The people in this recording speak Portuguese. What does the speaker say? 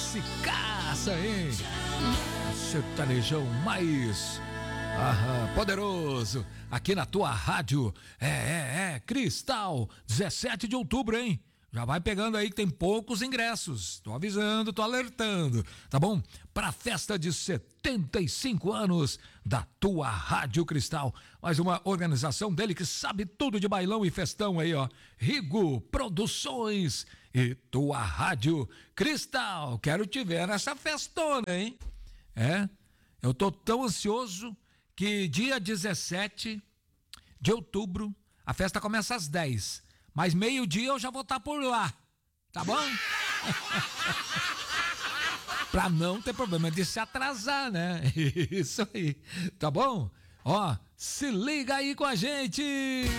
classicaça, hein? Sertanejão mais poderoso aqui na tua rádio. Cristal, 17 de outubro, hein? Já vai pegando aí que tem poucos ingressos. Tô avisando, tô alertando, tá bom? Pra festa de 75 anos da tua Rádio Cristal. Mais uma organização dele que sabe tudo de bailão e festão aí, ó. Rigo Produções e tua Rádio Cristal. Quero te ver nessa festona, hein? Eu tô tão ansioso que dia 17 de outubro a festa começa às 10. Mas meio-dia eu já vou estar por lá, tá bom? Pra não ter problema de se atrasar, né? Isso aí, tá bom? Ó, se liga aí com a gente!